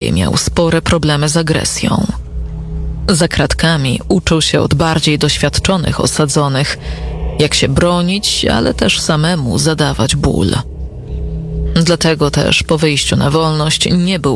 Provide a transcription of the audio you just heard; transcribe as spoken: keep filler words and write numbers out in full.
dalej miał spore problemy z agresją. Za kratkami uczył się od bardziej doświadczonych osadzonych, jak się bronić, ale też samemu zadawać ból. Dlatego też po wyjściu na wolność nie był